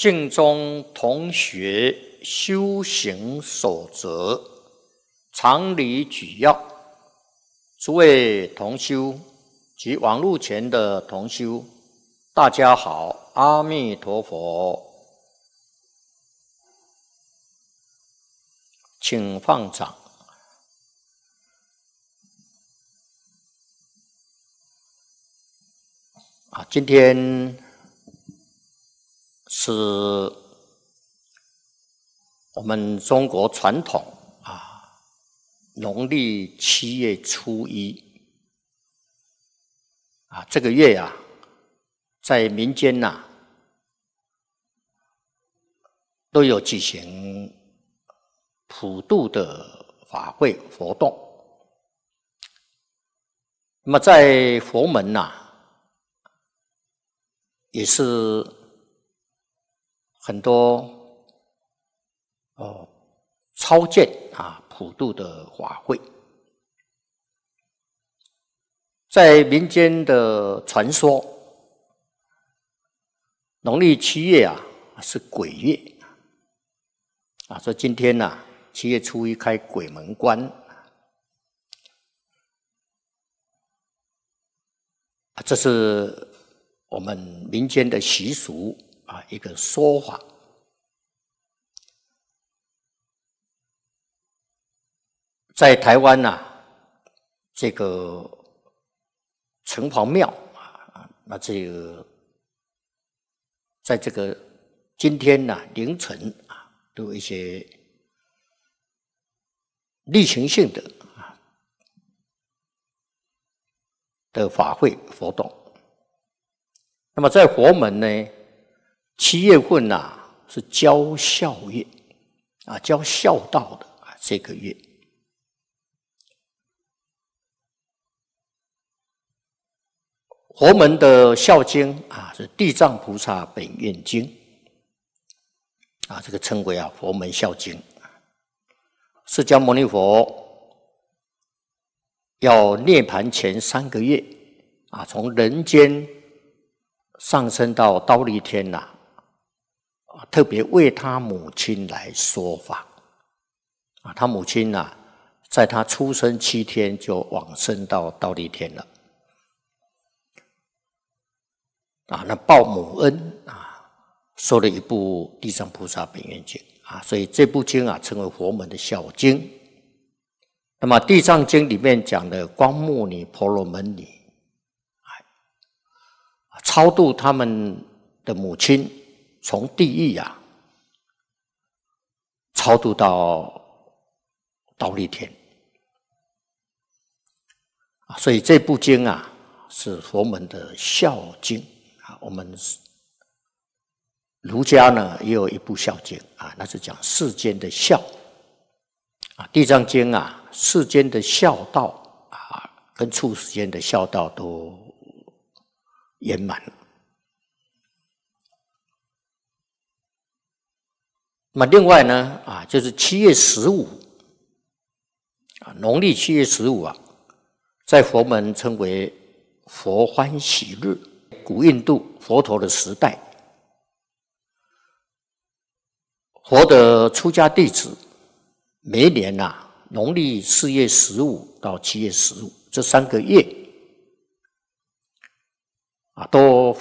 净宗同学修行守则常理举要，诸位同修及网络前的同修，大家好，阿弥陀佛。请放掌。今天是我们中国传统农历7月初1这个月在民间都有举行普渡的法会活动。那么在佛门也是很多超荐普渡的法会。在民间的传说，农历7月是鬼月所以今天7月初1开鬼门关，这是我们民间的习俗一个说法。在台湾这个城隍庙那这个在这个今天凌晨都有一些例行性的法会活动。那么在佛门呢，7月份是教孝月教孝道的这个月。佛门的孝经是地藏菩萨本愿经这个称为佛门孝经。释迦牟尼佛要涅槃前3个月从人间上升到忉利天特别为他母亲来说法他母亲在他出生7天就往生到忉利天了那报母恩说了一部地藏菩萨本愿经所以这部经称为佛门的孝经。那么地藏经里面讲的光目女、婆罗门女超度他们的母亲，从地狱超度到忉利天所以这部经是佛门的孝经我们儒家也有一部孝经那是讲世间的孝地藏经世间的孝道跟处世间的孝道都圆满了。那么另外呢就是7月15农历7月15在佛门称为佛欢喜日。古印度佛陀的时代，佛的出家弟子每年农历4月15到7月15这3个月都